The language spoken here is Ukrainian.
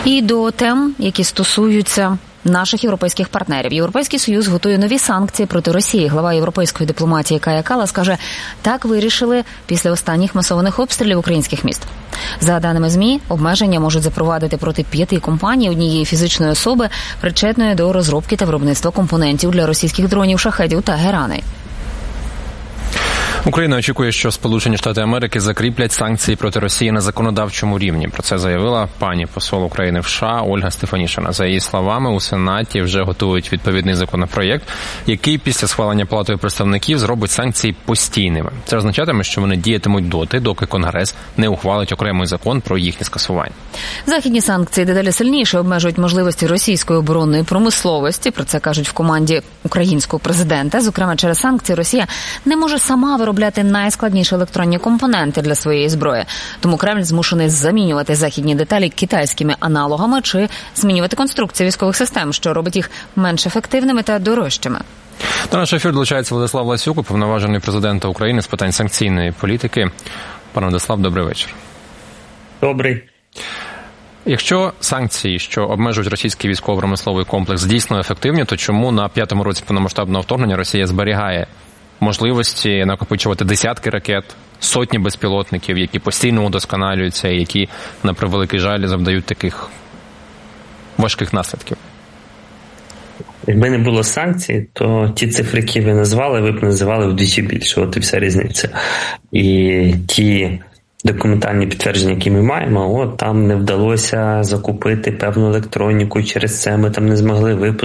І до тем, які стосуються наших європейських партнерів. Європейський Союз готує нові санкції проти Росії. Глава європейської дипломатії Кая Каллас каже, так вирішили після останніх масованих обстрілів українських міст. За даними ЗМІ, обмеження можуть запровадити проти 5 компаній однієї фізичної особи, причетної до розробки та виробництва компонентів для російських дронів, шахедів та гераней. Україна очікує, що Сполучені Штати Америки закріплять санкції проти Росії на законодавчому рівні. Про це заявила пані посол України в США Ольга Стефанішина. За її словами, у Сенаті вже готують відповідний законопроєкт, який після схвалення Палатою представників зробить санкції постійними. Це означатиме, що вони діятимуть доти, доки Конгрес не ухвалить окремий закон про їхнє скасування. Західні санкції дедалі сильніше обмежують можливості російської оборонної промисловості. Про це кажуть в команді українського президента. Зокрема, через санкції Росія не може сама виробляти найскладніші електронні компоненти для своєї зброї. Тому Кремль змушений замінювати західні деталі китайськими аналогами чи змінювати конструкцію військових систем, що робить їх менш ефективними та дорожчими. До нашого ефіру долучається Владислав Ласюк, уповноважений президента України з питань санкційної політики. Пане Владислав, добрий вечір. Добрий. Якщо санкції, що обмежують російський військово-промисловий комплекс, дійсно ефективні, то чому на 5-му році повномасштабного вторгнення Росія зберігає можливості накопичувати десятки ракет, сотні безпілотників, які постійно удосконалюються і які, на превеликий жаль, завдають таких важких наслідків? Якби не було санкцій, то ті цифри, які ви назвали, ви б називали вдвічі більше. От і вся різниця. І ті документальні підтвердження, які ми маємо, там не вдалося закупити певну електроніку, через це ми там не змогли випустити